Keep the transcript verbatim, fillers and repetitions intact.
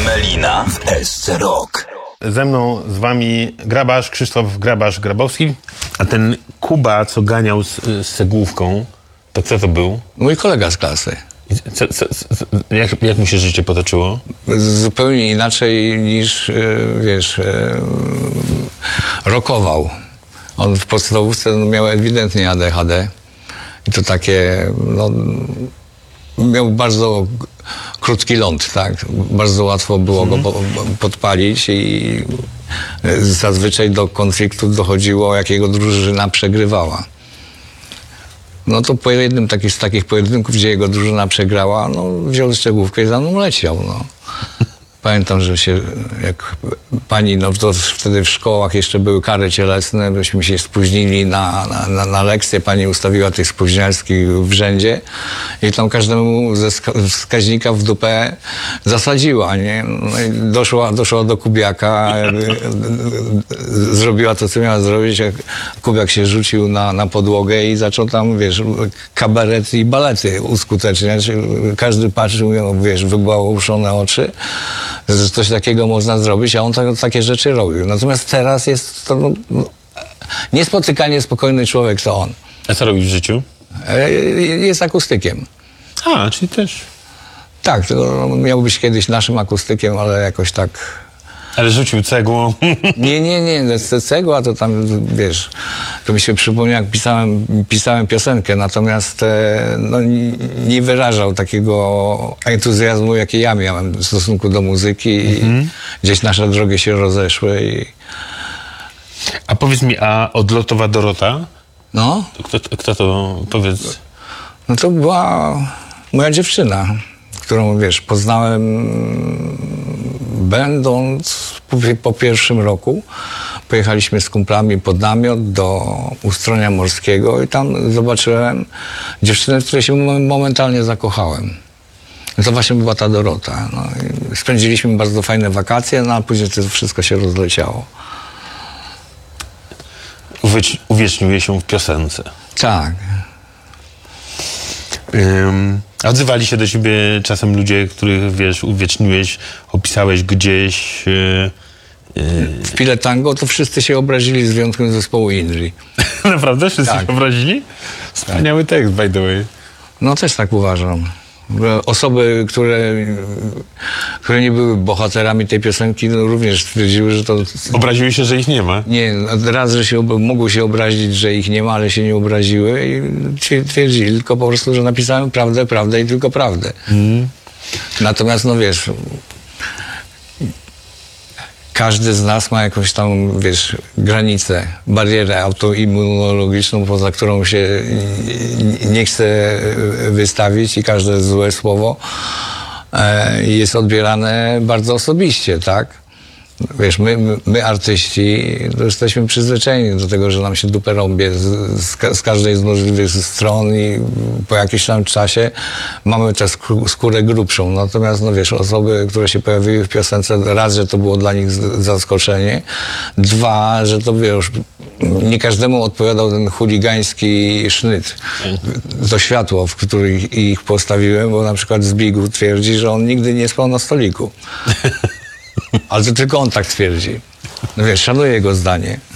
Melina w S C Rock. Ze mną, z wami Grabarz, Krzysztof Grabarz-Grabowski, a ten Kuba, co ganiał z, z cegłówką, to kto to był? Mój kolega z klasy. Co, co, co, jak, jak mu się życie potoczyło? Zupełnie inaczej niż, wiesz, rockował. On w podstawówce miał ewidentnie A D H D. I to takie, no, miał bardzo krótki ląd, tak? Bardzo łatwo było go po, podpalić i zazwyczaj do konfliktu dochodziło, jak jego drużyna przegrywała. No to po jednym taki, z takich pojedynków, gdzie jego drużyna przegrała, no wziął strzegłówkę i za mną leciał, no. Pamiętam, że się, jak pani, no to wtedy w szkołach jeszcze były kary cielesne, byśmy się spóźnili na, na, na lekcję, pani ustawiła tych spóźnialskich w rzędzie i tam każdemu ze wskaźnika w dupę zasadziła, nie? No i doszła, doszła do Kubiaka, zrobiła to, co miała zrobić, jak Kubiak się rzucił na, na podłogę i zaczął tam, wiesz, kabaret i balety uskuteczniać. Każdy patrzył, wiesz, wygłałuszone oczy, że coś takiego można zrobić, a on tak, takie rzeczy robił. Natomiast teraz jest to no, niespotykanie spokojny człowiek, to on. A co robi w życiu? E, jest akustykiem. A, czyli też... Tak, to miał być kiedyś naszym akustykiem, ale jakoś tak... Ale rzucił cegłą. Nie, nie, nie, cegła to tam, wiesz, to mi się przypomniał, jak pisałem, pisałem piosenkę, natomiast e, no, nie wyrażał takiego entuzjazmu, jaki ja miałem w stosunku do muzyki mm-hmm. i gdzieś nasze drogi się rozeszły. I... A powiedz mi, a Odlotowa Dorota? No? Kto, kto to, powiedz? No to była moja dziewczyna, którą, wiesz, poznałem będąc po, po pierwszym roku. Pojechaliśmy z kumplami pod namiot do Ustronia Morskiego i tam zobaczyłem dziewczynę, w której się momentalnie zakochałem. I to właśnie była ta Dorota. No, spędziliśmy bardzo fajne wakacje, no a później to wszystko się rozleciało. Uwiecz, uwieczniłeś się w piosence. Tak. Um, a odzywali się do ciebie czasem ludzie, których, wiesz, uwieczniłeś, opisałeś gdzieś... Yy, yy. W Pile Tango to wszyscy się obrazili z wyjątkiem zespołu Inri. Naprawdę? Wszyscy tak. się obrazili? Wspaniały tak. tekst, by the way. No też tak uważam. Osoby, które, które nie były bohaterami tej piosenki, no również stwierdziły, że to... Obraziły się, że ich nie ma? Nie, raz, że się mogły się obrazić, że ich nie ma, ale się nie obraziły i twierdzili tylko po prostu, że napisałem prawdę, prawdę i tylko prawdę. Mm. Natomiast, no wiesz, każdy z nas ma jakąś tam, wiesz, granicę, barierę autoimmunologiczną, poza którą się nie chce wystawić i każde złe słowo jest odbierane bardzo osobiście, tak? Wiesz, my, my artyści, to jesteśmy przyzwyczajeni do tego, że nam się dupę rąbie z, z, z każdej z możliwych stron i po jakimś tam czasie mamy tę skórę grubszą. Natomiast, no wiesz, osoby, które się pojawiły w piosence, raz, że to było dla nich zaskoczenie, dwa, że to, wiesz, nie każdemu odpowiadał ten chuligański sznyt, to światło, w którym ich postawiłem, bo na przykład Zbigniew twierdzi, że on nigdy nie spał na stoliku. Ale to tylko on tak twierdzi. No wiesz, szanuję jego zdanie.